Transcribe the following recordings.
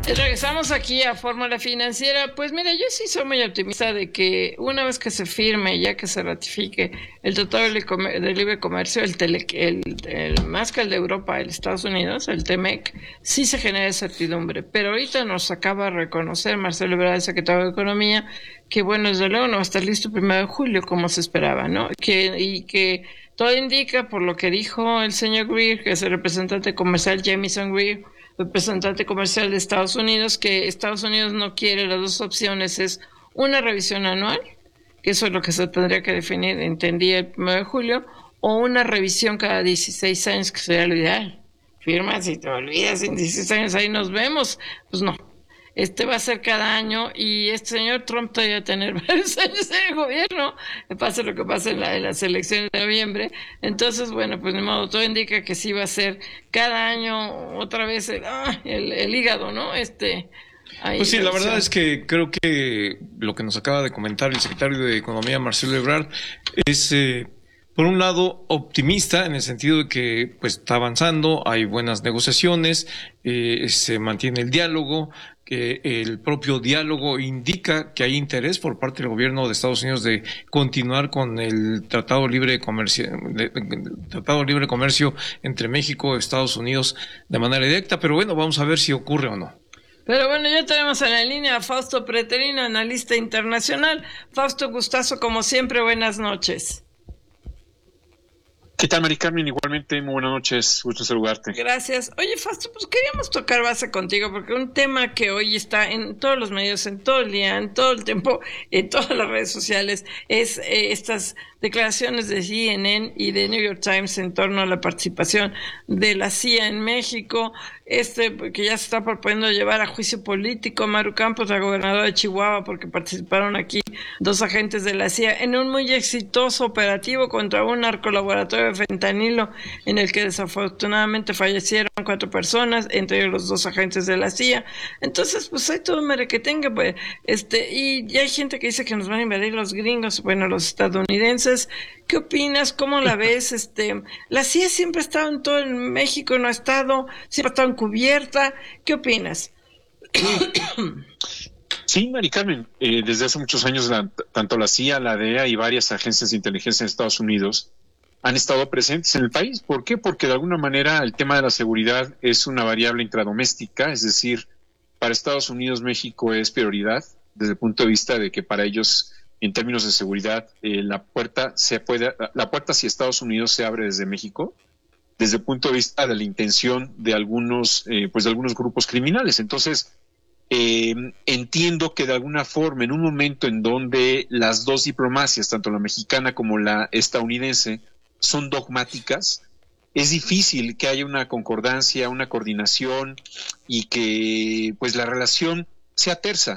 Regresamos aquí a Fórmula Financiera. Pues mira, yo sí soy muy optimista de que una vez que se firme, ya que se ratifique el Tratado de Libre Comercio, más que el de Europa, el Estados Unidos, el TEMEC, sí se genera certidumbre. Pero ahorita nos acaba de reconocer Marcelo Ebrard, el secretario de Economía, que bueno, desde luego no va a estar listo el 1 de julio como se esperaba, ¿no? Que todo indica, por lo que dijo el señor Greer, que es el representante comercial Jamieson Greer, representante comercial de Estados Unidos, que Estados Unidos no quiere. Las dos opciones es una revisión anual, que eso es lo que se tendría que definir, entendí, el 1 de julio, o una revisión cada 16 años, que sería lo ideal. Firmas y te olvidas, en 16 años ahí nos vemos. Pues no, va a ser cada año, y este señor Trump todavía va a tener varios años en el gobierno, pase lo que pase en las elecciones de noviembre. Entonces, bueno, pues de modo, todo indica que sí va a ser cada año otra vez el hígado, ¿no? Pues sí, la verdad es que creo que lo que nos acaba de comentar el secretario de Economía, Marcelo Ebrard, es por un lado optimista en el sentido de que pues está avanzando, hay buenas negociaciones, se mantiene el diálogo, que el propio diálogo indica que hay interés por parte del gobierno de Estados Unidos de continuar con el Tratado Libre de Comercio entre México y Estados Unidos de manera directa, pero bueno, vamos a ver si ocurre o no. Pero bueno, ya tenemos en la línea a Fausto Preterino, analista internacional. Fausto, gustazo como siempre, buenas noches. ¿Qué tal, Mari Carmen? Igualmente, muy buenas noches, gusto saludarte. Gracias. Oye, Fausto, pues queríamos tocar base contigo, porque un tema que hoy está en todos los medios, en todo el día, en todo el tiempo, en todas las redes sociales, es estas declaraciones de CNN y de New York Times en torno a la participación de la CIA en México, que ya se está proponiendo llevar a juicio político a Maru Campos, la gobernadora de Chihuahua, porque participaron aquí 2 agentes de la CIA en un muy exitoso operativo contra un narcolaboratorio de fentanilo, en el que desafortunadamente fallecieron 4 personas, entre ellos los 2 agentes de la CIA. Entonces, pues hay todo un merequetengue, pues, y ya hay gente que dice que nos van a invadir los gringos, bueno, los estadounidenses. ¿Qué opinas? ¿Cómo la ves? La CIA siempre ha estado en todo el México, no ha estado, siempre ha estado encubierta. ¿Qué opinas? Sí, Mari Carmen, desde hace muchos años tanto la CIA, la DEA y varias agencias de inteligencia en Estados Unidos han estado presentes en el país. ¿Por qué? Porque de alguna manera el tema de la seguridad es una variable intradoméstica, es decir, para Estados Unidos México es prioridad desde el punto de vista de que para ellos, en términos de seguridad, la puerta hacia Estados Unidos se abre desde México, desde el punto de vista de la intención de algunos grupos criminales. Entonces, entiendo que de alguna forma, en un momento en donde las dos diplomacias, tanto la mexicana como la estadounidense, son dogmáticas, es difícil que haya una concordancia, una coordinación y que pues la relación sea tersa.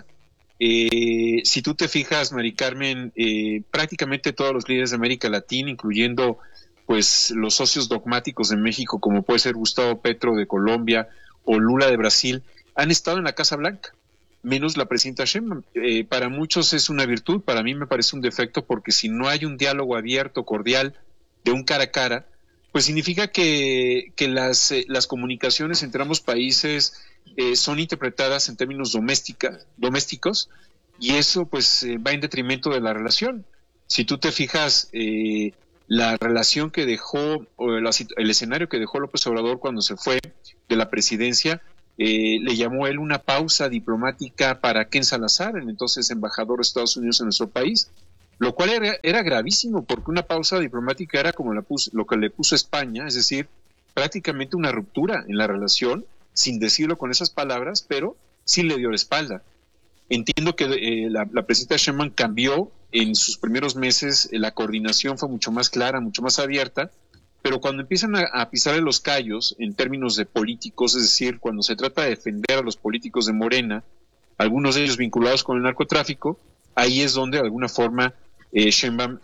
Si tú te fijas, Mari Carmen, prácticamente todos los líderes de América Latina, incluyendo pues los socios dogmáticos de México, como puede ser Gustavo Petro de Colombia o Lula de Brasil, han estado en la Casa Blanca, menos la presidenta Sheinbaum. Para muchos es una virtud, para mí me parece un defecto, porque si no hay un diálogo abierto, cordial, de un cara a cara, pues significa que las comunicaciones entre ambos países son interpretadas en términos domésticos, y eso pues va en detrimento de la relación. Si tú te fijas, la relación que dejó, o el escenario que dejó López Obrador cuando se fue de la presidencia, le llamó él una pausa diplomática para Ken Salazar, el entonces embajador de Estados Unidos en nuestro país, lo cual era gravísimo, porque una pausa diplomática era como lo que le puso España, es decir, prácticamente una ruptura en la relación, sin decirlo con esas palabras, pero sí le dio la espalda. Entiendo que la presidenta Sheinbaum cambió en sus primeros meses, la coordinación fue mucho más clara, mucho más abierta, pero cuando empiezan a pisarle los callos en términos de políticos, es decir, cuando se trata de defender a los políticos de Morena, algunos de ellos vinculados con el narcotráfico, ahí es donde de alguna forma Sheinbaum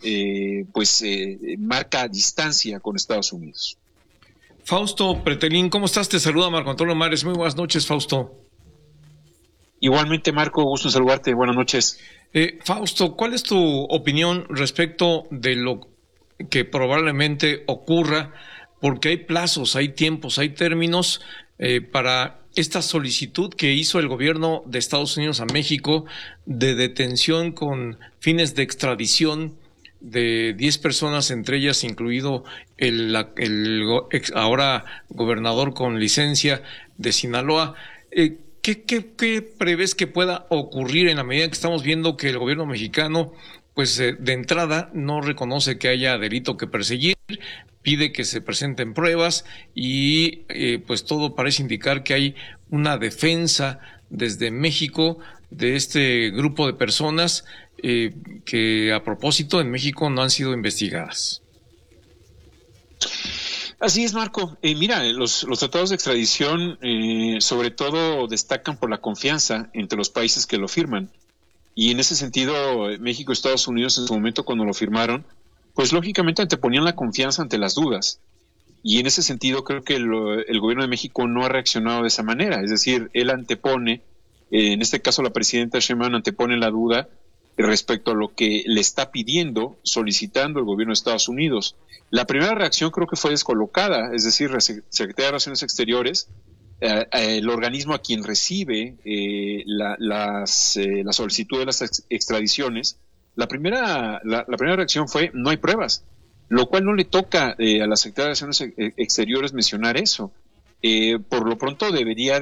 marca distancia con Estados Unidos. Fausto Pretelín, ¿cómo estás? Te saluda Marco Antonio Mares. Muy buenas noches, Fausto. Igualmente, Marco, gusto en saludarte. Buenas noches. Fausto, ¿cuál es tu opinión respecto de lo que probablemente ocurra? Porque hay plazos, hay tiempos, hay términos para esta solicitud que hizo el gobierno de Estados Unidos a México de detención con fines de extradición de 10 personas, entre ellas incluido el ahora gobernador con licencia de Sinaloa. ¿Qué prevés que pueda ocurrir en la medida que estamos viendo que el gobierno mexicano, pues de entrada, no reconoce que haya delito que perseguir, pide que se presenten pruebas y pues todo parece indicar que hay una defensa desde México de este grupo de personas que a propósito en México no han sido investigadas? Así es, Marco. Mira, los tratados de extradición sobre todo destacan por la confianza entre los países que lo firman. Y en ese sentido, México y Estados Unidos en su momento cuando lo firmaron, pues lógicamente anteponían la confianza ante las dudas. Y en ese sentido creo que el gobierno de México no ha reaccionado de esa manera. Es decir, él antepone, en este caso la presidenta Sheinbaum antepone la duda respecto a lo que le está pidiendo, solicitando el gobierno de Estados Unidos. La primera reacción creo que fue descolocada, es decir, la Secretaría de Relaciones Exteriores, el organismo a quien recibe la solicitud de las extradiciones, la primera reacción fue: no hay pruebas, lo cual no le toca a la Secretaría de Relaciones Exteriores mencionar eso. Por lo pronto debería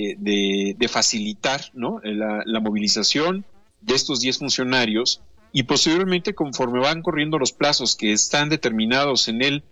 de facilitar, ¿no?, la movilización de estos 10 funcionarios, y posteriormente, conforme van corriendo los plazos que están determinados en el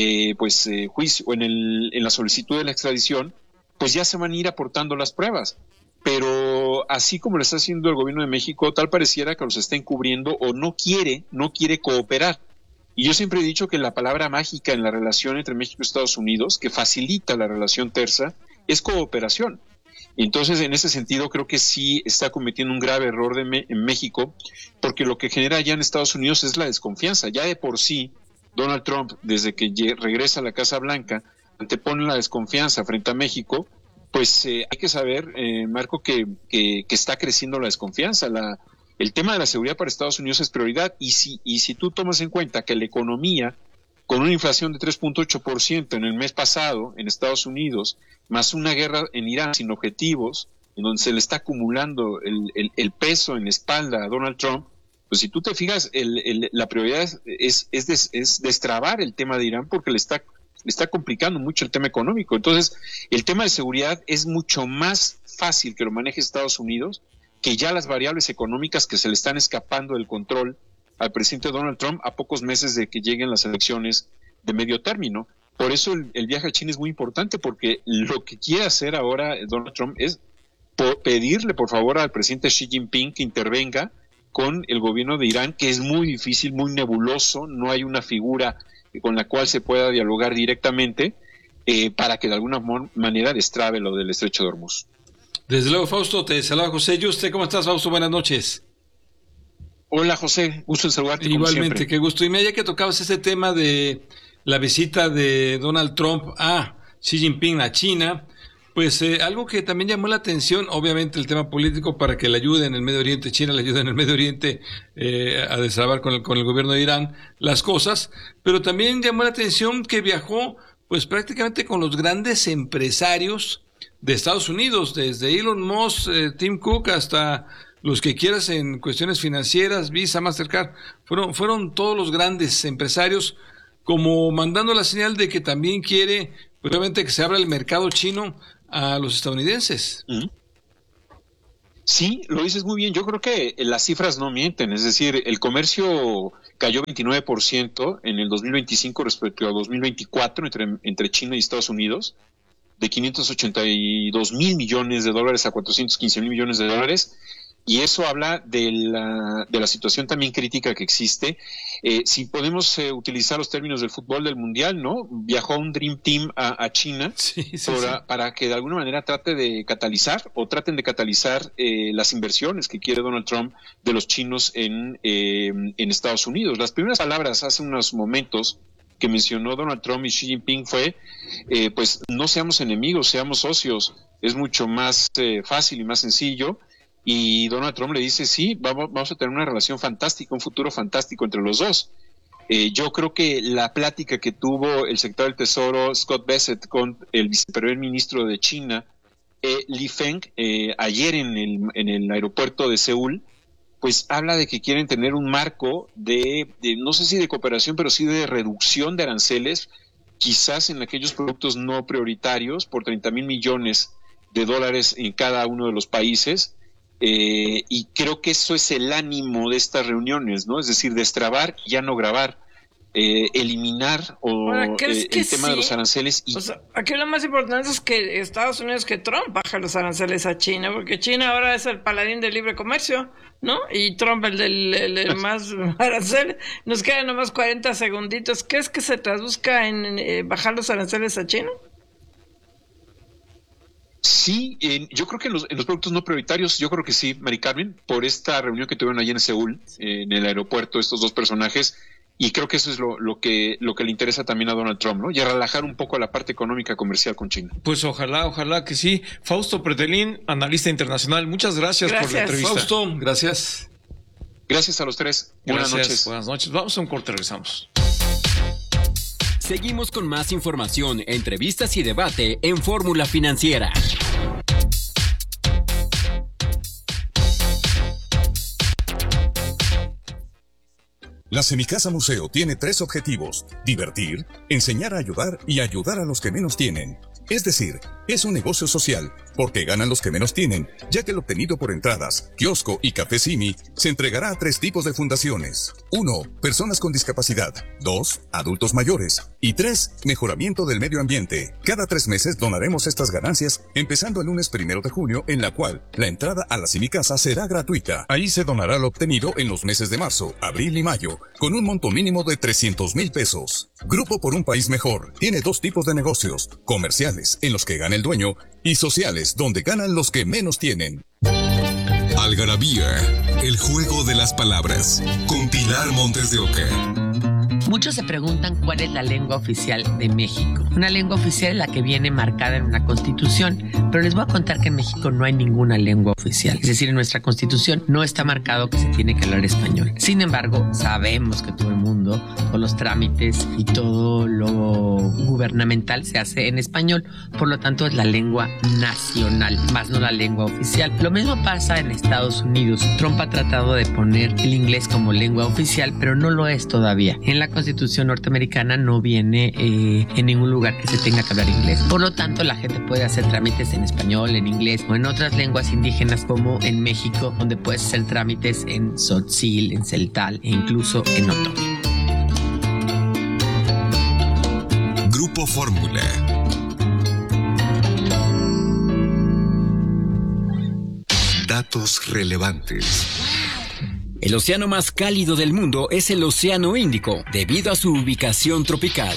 juicio o en la solicitud de la extradición, pues ya se van a ir aportando las pruebas. Pero así como lo está haciendo el gobierno de México, tal pareciera que los está encubriendo o no quiere cooperar. Y yo siempre he dicho que la palabra mágica en la relación entre México y Estados Unidos, que facilita la relación tersa, es cooperación. Entonces, en ese sentido, creo que sí está cometiendo un grave error en México, porque lo que genera ya en Estados Unidos es la desconfianza. Ya de por sí, Donald Trump, desde que regresa a la Casa Blanca, antepone la desconfianza frente a México. Pues hay que saber, Marco, que está creciendo la desconfianza. El tema de la seguridad para Estados Unidos es prioridad, y si tú tomas en cuenta que la economía, con una inflación de 3.8% en el mes pasado en Estados Unidos, más una guerra en Irán sin objetivos, en donde se le está acumulando el peso en la espalda a Donald Trump, pues si tú te fijas, la prioridad es destrabar el tema de Irán, porque le está complicando mucho el tema económico. Entonces, el tema de seguridad es mucho más fácil que lo maneje Estados Unidos que ya las variables económicas que se le están escapando del control al presidente Donald Trump a pocos meses de que lleguen las elecciones de medio término. Por eso el viaje a China es muy importante, porque lo que quiere hacer ahora Donald Trump es pedirle, por favor, al presidente Xi Jinping que intervenga con el gobierno de Irán, que es muy difícil, muy nebuloso, no hay una figura con la cual se pueda dialogar directamente, para que de alguna manera destrabe lo del estrecho de Hormuz. Desde luego, Fausto, te saluda José Yuste. ¿Cómo estás, Fausto? Buenas noches. Hola, José, gusto en saludarte. Igualmente, qué gusto. Y ya que tocabas ese tema de la visita de Donald Trump a Xi Jinping a China, pues algo que también llamó la atención, obviamente el tema político, para que le ayude en el Medio Oriente, China le ayude en el Medio Oriente a destrabar con el gobierno de Irán las cosas, pero también llamó la atención que viajó pues prácticamente con los grandes empresarios de Estados Unidos, desde Elon Musk, Tim Cook, hasta los que quieras en cuestiones financieras, Visa, Mastercard, fueron todos los grandes empresarios, como mandando la señal de que también quiere, pues, obviamente, que se abra el mercado chino a los estadounidenses. Sí, lo dices muy bien. Yo creo que las cifras no mienten. Es decir, el comercio cayó 29% en el 2025 respecto a 2024 entre China y Estados Unidos, de 582 mil millones de dólares a 415 mil millones de dólares. Y eso habla de la situación también crítica que existe. Si podemos utilizar los términos del fútbol del Mundial, ¿no? Viajó un Dream Team a China para que de alguna manera traten de catalizar las inversiones que quiere Donald Trump de los chinos en Estados Unidos. Las primeras palabras hace unos momentos que mencionó Donald Trump y Xi Jinping fue, pues no seamos enemigos, seamos socios. Es mucho más fácil y más sencillo. Y Donald Trump le dice, sí, vamos a tener una relación fantástica, un futuro fantástico entre los dos. Yo creo que la plática que tuvo el secretario del Tesoro, Scott Bessent, con el viceprimer ministro de China, Li Feng, ayer en el aeropuerto de Seúl, pues habla de que quieren tener un marco de no sé si de cooperación, pero sí de reducción de aranceles, quizás en aquellos productos no prioritarios, por 30,000 millones de dólares en cada uno de los países. Y creo que eso es el ánimo de estas reuniones, ¿no? Es decir, destrabar, ya no grabar, eliminar el tema de los aranceles. O sea, aquí lo más importante es que Estados Unidos, que Trump baja los aranceles a China, porque China ahora es el paladín del libre comercio, ¿no? Y Trump el más arancel. Nos quedan nomás 40 segunditos. ¿Crees que se traduzca en bajar los aranceles a China? Sí, yo creo que en los productos no prioritarios, yo creo que sí, Mari Carmen, por esta reunión que tuvieron allí en Seúl, en el aeropuerto, estos dos personajes, y creo que eso es lo que le interesa también a Donald Trump, ¿no? Y a relajar un poco la parte económica comercial con China. Pues ojalá que sí. Fausto Pretelín, analista internacional, muchas gracias por la entrevista. Fausto, gracias. Gracias a los tres. Buenas noches. Buenas noches. Vamos a un corte, regresamos. Seguimos con más información, entrevistas y debate en Fórmula Financiera. La Semicasa Museo tiene 3 objetivos: divertir, enseñar a ayudar y ayudar a los que menos tienen. Es decir, es un negocio social, porque ganan los que menos tienen, ya que el obtenido por entradas, kiosco y café Simi se entregará a 3 tipos de fundaciones. 1. Personas con discapacidad. 2. Adultos mayores. Y 3. Mejoramiento del medio ambiente. Cada 3 meses donaremos estas ganancias, empezando el lunes 1 de junio, en la cual la entrada a la Semicasa será gratuita. Ahí se donará lo obtenido en los meses de marzo, abril y mayo, con un monto mínimo de 300,000 pesos. Grupo por un País Mejor tiene 2 tipos de negocios: comerciales, en los que gana el dueño, y sociales, donde ganan los que menos tienen. Algarabía, el juego de las palabras, con Pilar Montes de Oca. Muchos se preguntan cuál es la lengua oficial de México. Una lengua oficial es la que viene marcada en una constitución, pero les voy a contar que en México no hay ninguna lengua oficial. Es decir, en nuestra constitución no está marcado que se tiene que hablar español. Sin embargo, sabemos que todo el mundo, todos los trámites y todo lo gubernamental se hace en español. Por lo tanto, es la lengua nacional, más no la lengua oficial. Lo mismo pasa en Estados Unidos. Trump ha tratado de poner el inglés como lengua oficial, pero no lo es todavía. En la Constitución norteamericana no viene en ningún lugar que se tenga que hablar inglés. Por lo tanto, la gente puede hacer trámites en español, en inglés o en otras lenguas indígenas, como en México, donde puedes hacer trámites en tzotzil, en celtal e incluso en otomí. Grupo Fórmula. Datos relevantes. El océano más cálido del mundo es el Océano Índico, debido a su ubicación tropical.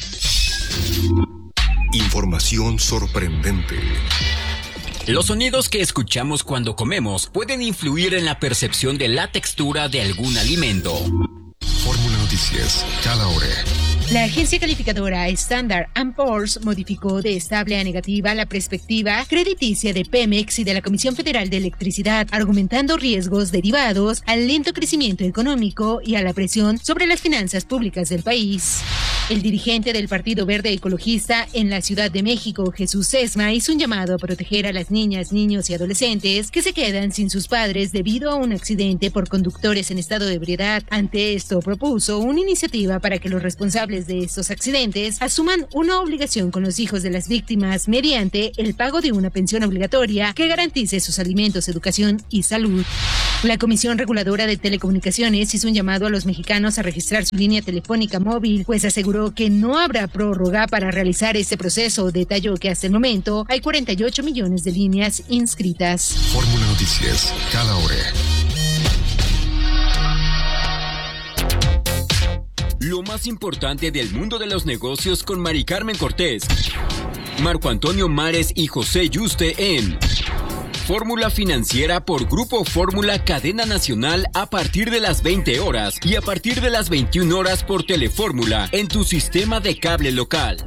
Información sorprendente. Los sonidos que escuchamos cuando comemos pueden influir en la percepción de la textura de algún alimento. Fórmula Noticias, cada hora. La agencia calificadora Standard & Poor's modificó de estable a negativa la perspectiva crediticia de Pemex y de la Comisión Federal de Electricidad, argumentando riesgos derivados al lento crecimiento económico y a la presión sobre las finanzas públicas del país. El dirigente del Partido Verde Ecologista en la Ciudad de México, Jesús Sesma, hizo un llamado a proteger a las niñas, niños y adolescentes que se quedan sin sus padres debido a un accidente por conductores en estado de ebriedad. Ante esto, propuso una iniciativa para que los responsables de estos accidentes asuman una obligación con los hijos de las víctimas mediante el pago de una pensión obligatoria que garantice sus alimentos, educación y salud. La Comisión Reguladora de Telecomunicaciones hizo un llamado a los mexicanos a registrar su línea telefónica móvil, pues aseguró que no habrá prórroga para realizar este proceso. Detalló que hasta el momento hay 48 millones de líneas inscritas. Fórmula Noticias, cada hora. Lo más importante del mundo de los negocios con Mari Carmen Cortés, Marco Antonio Mares y José Yuste en Fórmula Financiera por Grupo Fórmula Cadena Nacional a partir de las 20 horas y a partir de las 21 horas por Telefórmula en tu sistema de cable local.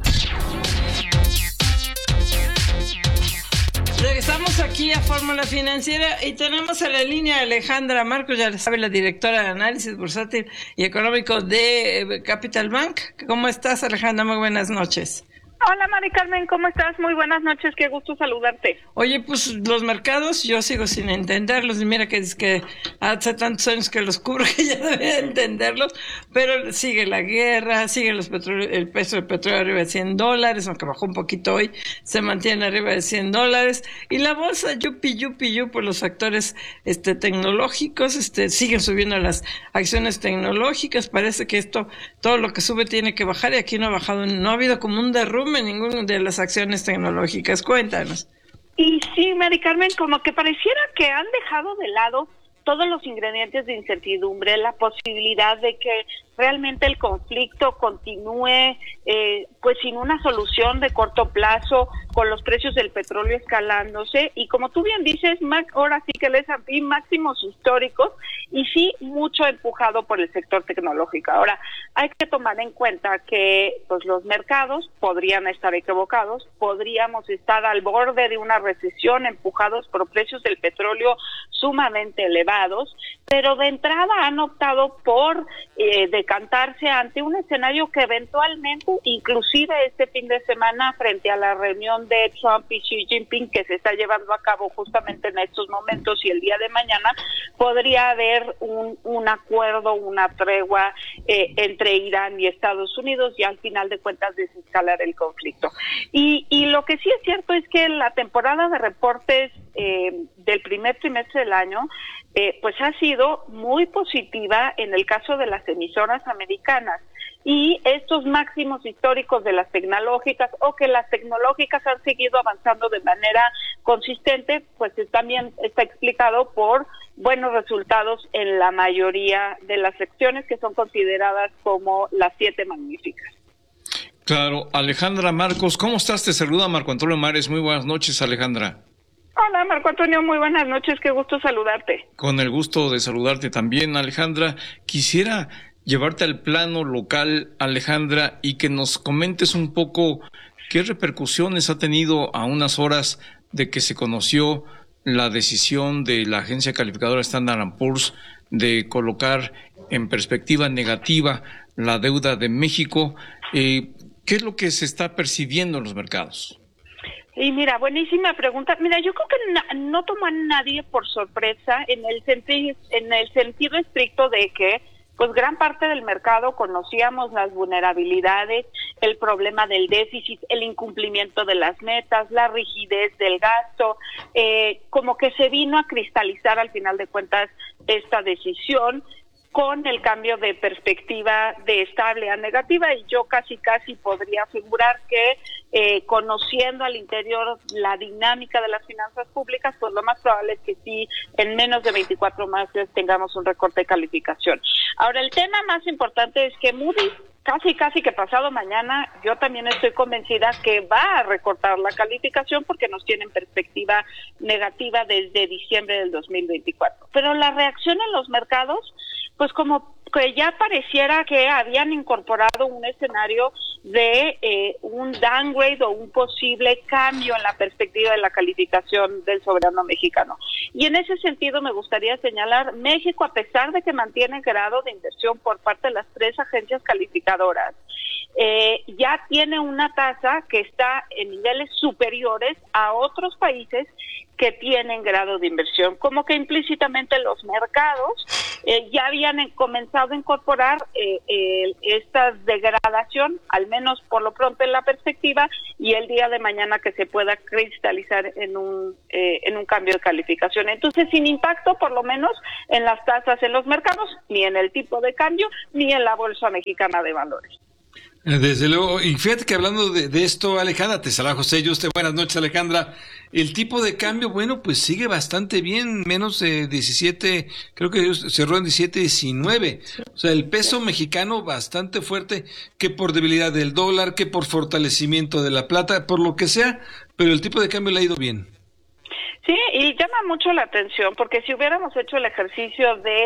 Regresamos aquí a Fórmula Financiera y tenemos a la línea a Alejandra Marcos, ya le sabe, la directora de análisis bursátil y económico de Capital Bank. ¿Cómo estás, Alejandra? Muy buenas noches. Hola Mari Carmen, ¿cómo estás? Muy buenas noches, qué gusto saludarte. Oye, pues los mercados yo sigo sin entenderlos, y mira que es que hace tantos años que los cubro que ya debería entenderlos, pero sigue la guerra, sigue el peso del petróleo arriba de $100, aunque bajó un poquito hoy, se mantiene arriba de $100, y la bolsa yupi por los factores tecnológicos, siguen subiendo las acciones tecnológicas, parece que todo lo que sube tiene que bajar, y aquí no ha bajado, no ha habido como un derrumbe en ninguna de las acciones tecnológicas. Cuéntanos. Y sí, Mari Carmen, como que pareciera que han dejado de lado todos los ingredientes de incertidumbre, la posibilidad de que realmente el conflicto continúe pues sin una solución de corto plazo, con los precios del petróleo escalándose, y como tú bien dices, ahora sí que el S&P máximos históricos, y sí mucho empujado por el sector tecnológico. Ahora, hay que tomar en cuenta que pues los mercados podrían estar equivocados, podríamos estar al borde de una recesión empujados por precios del petróleo sumamente elevados, pero de entrada han optado por decantarse ante un escenario que eventualmente, inclusive este fin de semana, frente a la reunión de Trump y Xi Jinping que se está llevando a cabo justamente en estos momentos y el día de mañana, podría haber un acuerdo, una tregua entre Irán y Estados Unidos, y al final de cuentas desescalar el conflicto. Y lo que sí es cierto es que la temporada de reportes del primer trimestre del año pues ha sido muy positiva en el caso de las emisoras americanas, y estos máximos históricos de las tecnológicas, o que las tecnológicas han seguido avanzando de manera consistente, pues también está explicado por buenos resultados en la mayoría de las secciones que son consideradas como las 7 magníficas. Claro. Alejandra Marcos, ¿cómo estás? Te saluda Marco Antonio Mares. Muy buenas noches, Alejandra. Hola Marco Antonio, muy buenas noches, qué gusto saludarte. Con el gusto de saludarte también, Alejandra. Quisiera llevarte al plano local, Alejandra, y que nos comentes un poco qué repercusiones ha tenido a unas horas de que se conoció la decisión de la agencia calificadora Standard & Poor's de colocar en perspectiva negativa la deuda de México. ¿Qué es lo que se está percibiendo en los mercados? Y mira, buenísima pregunta. Mira, yo creo que no tomó a nadie por sorpresa en el sentido estricto de que pues gran parte del mercado conocíamos las vulnerabilidades, el problema del déficit, el incumplimiento de las metas, la rigidez del gasto, como que se vino a cristalizar al final de cuentas esta decisión con el cambio de perspectiva de estable a negativa, y yo casi podría asegurar que conociendo al interior la dinámica de las finanzas públicas, pues lo más probable es que sí, en menos de 24 meses tengamos un recorte de calificación. Ahora, el tema más importante es que Moody's casi que pasado mañana, yo también estoy convencida que va a recortar la calificación porque nos tiene en perspectiva negativa desde diciembre del 2024. Pero la reacción en los mercados, pues como que ya pareciera que habían incorporado un escenario de un downgrade o un posible cambio en la perspectiva de la calificación del soberano mexicano. Y en ese sentido me gustaría señalar, México, a pesar de que mantiene grado de inversión por parte de las 3 agencias calificadoras, ya tiene una tasa que está en niveles superiores a otros países que tienen grado de inversión, como que implícitamente los mercados ya habían comenzado a incorporar esta degradación, al menos por lo pronto en la perspectiva, y el día de mañana que se pueda cristalizar en un cambio de calificación. Entonces, sin impacto, por lo menos, en las tasas en los mercados, ni en el tipo de cambio, ni en la Bolsa Mexicana de Valores. Desde luego, y fíjate que hablando de esto, Alejandra, te saluda José Yuste. Buenas noches, Alejandra. El tipo de cambio, bueno, pues sigue bastante bien, menos de 17, creo que cerró en 17.19. O sea, el peso mexicano bastante fuerte, que por debilidad del dólar, que por fortalecimiento de la plata, por lo que sea, pero el tipo de cambio le ha ido bien. Sí, y llama mucho la atención, porque si hubiéramos hecho el ejercicio de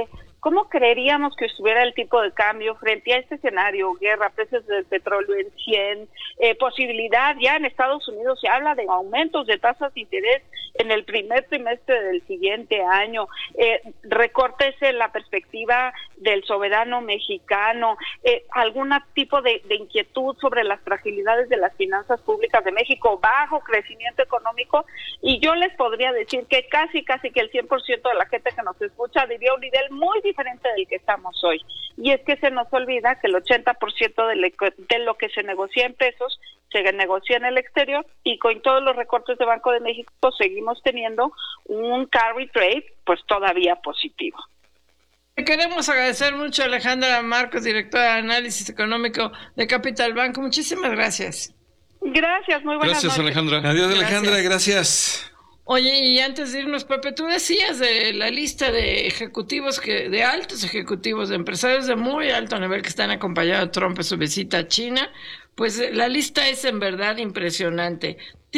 ¿cómo creeríamos que estuviera el tipo de cambio frente a este escenario? Guerra, precios del petróleo en 100, posibilidad, ya en Estados Unidos se habla de aumentos de tasas de interés en el primer trimestre del siguiente año, recortes en la perspectiva del soberano mexicano, algún tipo de inquietud sobre las fragilidades de las finanzas públicas de México, bajo crecimiento económico, y yo les podría decir que casi que el 100% de la gente que nos escucha vivió a un nivel muy diferente del que estamos hoy. Y es que se nos olvida que el 80% de lo que se negocia en pesos se negocia en el exterior, y con todos los recortes de Banco de México seguimos teniendo un carry trade pues todavía positivo. Queremos agradecer mucho a Alejandra Marcos, directora de Análisis Económico de Capital Banco. Muchísimas gracias. Gracias, muy buenas noches. Gracias, Alejandra. Adiós, Alejandra, gracias. Oye, y antes de irnos, Pepe, tú decías de la lista de ejecutivos, de altos ejecutivos, de empresarios de muy alto nivel que están acompañando a Trump en su visita a China. Pues la lista es en verdad impresionante.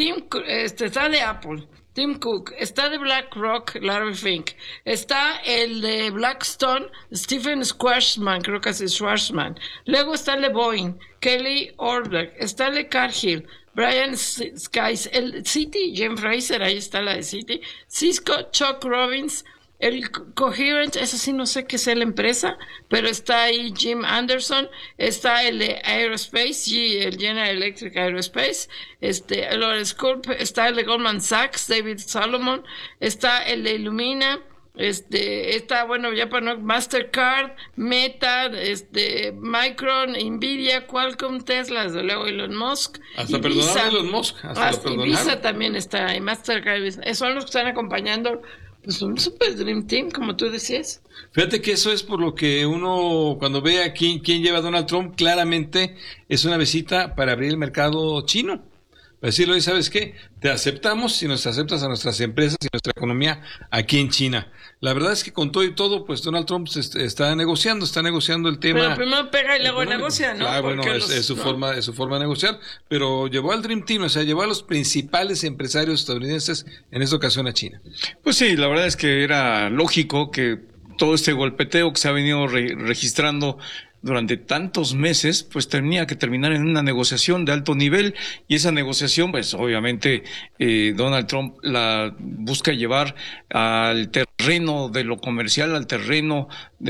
Está de Apple, Tim Cook, está de BlackRock, Larry Fink, está el de Blackstone, Stephen Schwarzman, creo que es Schwarzman. Luego está el de Boeing, Kelly Ortberg, está el de Cargill, Brian Skies, el Citi, Jim Fraser, ahí está la de Citi, Cisco, Chuck Robbins, el Coherent, eso sí no sé qué es la empresa, pero está ahí Jim Anderson, está el de Aerospace, el General Electric Aerospace, Lawrence Culp, está el de Goldman Sachs, David Solomon, está el de Illumina, está, bueno, ya para no, Mastercard, Meta, Micron, Nvidia, Qualcomm, Tesla, desde luego Elon Musk. Hasta perdonaron a Elon Musk. Y Visa también está ahí, Mastercard, son los que están acompañando, pues un super Dream Team, como tú decías. Fíjate que eso es por lo que uno, cuando ve a quién lleva a Donald Trump, claramente es una visita para abrir el mercado chino. Para decirlo, ¿sabes qué? Te aceptamos si nos aceptas a nuestras empresas y nuestra economía aquí en China. La verdad es que con todo y todo, pues Donald Trump está negociando el tema. Pero primero pega y luego negocia, ¿no? Claro, bueno, es su forma de negociar, pero llevó al Dream Team, o sea, llevó a los principales empresarios estadounidenses en esta ocasión a China. Pues sí, la verdad es que era lógico que todo este golpeteo que se ha venido registrando durante tantos meses, pues tenía que terminar en una negociación de alto nivel, y esa negociación, pues obviamente Donald Trump la busca llevar al terreno de lo comercial, al terreno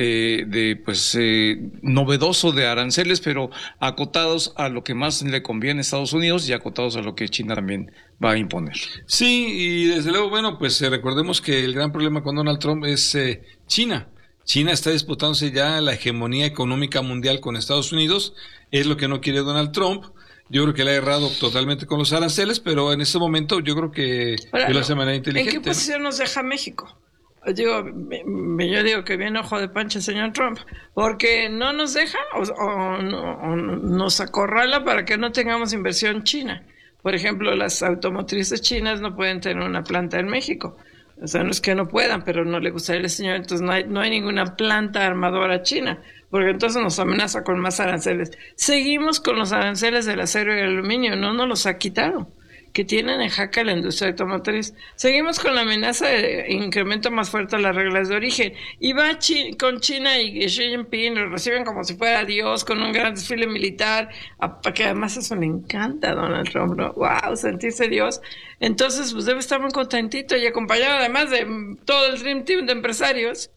novedoso de aranceles, pero acotados a lo que más le conviene a Estados Unidos y acotados a lo que China también va a imponer. Sí, y desde luego, bueno, pues recordemos que el gran problema con Donald Trump es China. China está disputándose ya la hegemonía económica mundial con Estados Unidos, es lo que no quiere Donald Trump. Yo creo que le ha errado totalmente con los aranceles, pero en este momento yo creo que lo hace de manera inteligente. ¿En qué posición nos deja México? Yo digo que viene ojo de pancha el señor Trump, porque no nos deja o nos acorrala para que no tengamos inversión china. Por ejemplo, las automotrices chinas no pueden tener una planta en México. O sea, no es que no puedan, pero no le gustaría al señor, entonces no hay ninguna planta armadora china, porque entonces nos amenaza con más aranceles. Seguimos con los aranceles del acero y el aluminio, no nos los ha quitado, que tienen en jaque la industria automotriz. Seguimos con la amenaza de incremento más fuerte de las reglas de origen. Y va con China y Xi Jinping, lo reciben como si fuera Dios, con un gran desfile militar, que además eso le encanta a Donald Trump, ¿no? ¡Wow! Sentirse Dios. Entonces, pues debe estar muy contentito y acompañado además de todo el Dream Team de empresarios.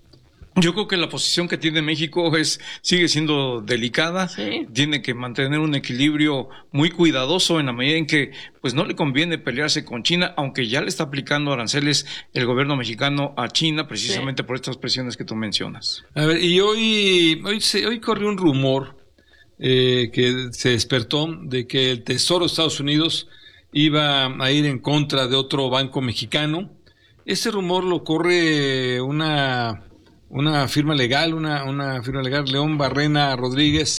Yo creo que la posición que tiene México sigue siendo delicada. Sí. Tiene que mantener un equilibrio muy cuidadoso en la medida en que pues no le conviene pelearse con China, aunque ya le está aplicando aranceles el gobierno mexicano a China precisamente por estas presiones que tú mencionas. A ver, y hoy corrió un rumor que se despertó de que el Tesoro de Estados Unidos iba a ir en contra de otro banco mexicano. Ese rumor lo corre una firma legal, León Barrena Rodríguez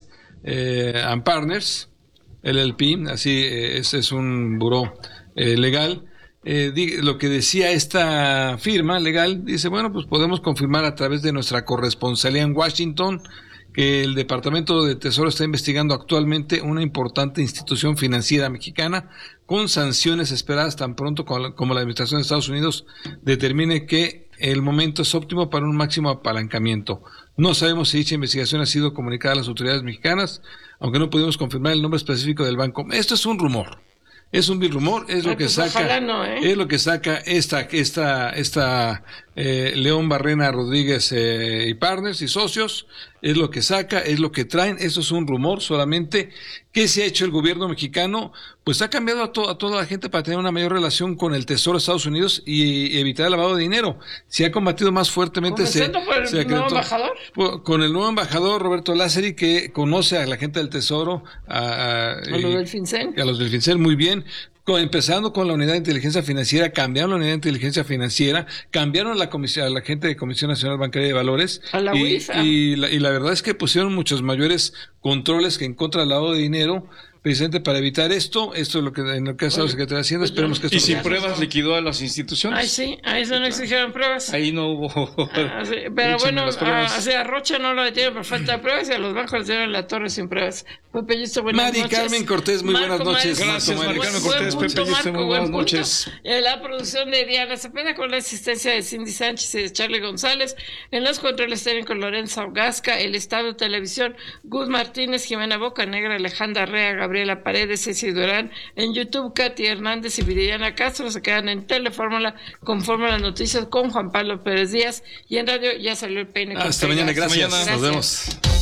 and Partners, LLP, así es un buró legal. Lo que decía esta firma legal, dice, bueno, pues podemos confirmar a través de nuestra corresponsalía en Washington que el Departamento de Tesoro está investigando actualmente una importante institución financiera mexicana con sanciones esperadas tan pronto como la Administración de Estados Unidos determine que el momento es óptimo para un máximo apalancamiento. No sabemos si dicha investigación ha sido comunicada a las autoridades mexicanas, aunque no pudimos confirmar el nombre específico del banco. Esto es un rumor. Es un vil rumor, es lo que saca, es lo que saca esta León Barrena Rodríguez y Partners y socios, es lo que saca, es lo que traen. Eso es un rumor solamente. ¿Qué se ha hecho el gobierno mexicano? Pues ha cambiado a toda la gente para tener una mayor relación con el Tesoro de Estados Unidos y evitar el lavado de dinero. Se ha combatido más fuertemente. ¿Por el nuevo embajador? Con el nuevo embajador Roberto Lázari, que conoce a la gente del Tesoro, a los del FinCEN. A los del FinCEN, muy bien. Empezando con la unidad de inteligencia financiera, cambiaron la unidad de inteligencia financiera, cambiaron a la gente de Comisión Nacional Bancaria de Valores, a la UIF, y la verdad es que pusieron muchos mayores controles que en contra del lavado de dinero, precisamente para evitar esto. Esto es lo que en lo que ha estado la Secretaría de Hacienda. Esperemos que esto y sin pruebas liquidó a las instituciones. Ay, sí, a eso no exigieron pruebas. Ahí no hubo. Sí, pero bueno, a Rocha no lo detuvieron por falta de pruebas y a los bancos les dieron la torre sin pruebas. Pepe Yuste, buenas noches. Mari Carmen Cortés, muy buenas noches. Gracias, Mari Carmen Cortés. Pepe Yuste, muy buenas noches. La producción de Diana Cepeda con la asistencia de Cindy Sánchez y de Charlie González. En los controles técnicos Lorenzo Gasca, el Estado de Televisión, Gus Martínez, Jimena Bocanegra, Alejandra Rea, Gabriela Paredes, Ceci Durán. En YouTube, Katy Hernández y Viridiana Castro. Se quedan en Telefórmula con Fórmula Noticias con Juan Pablo Pérez Díaz. Y en radio ya salió el peine. Hasta mañana, gracias. Nos vemos.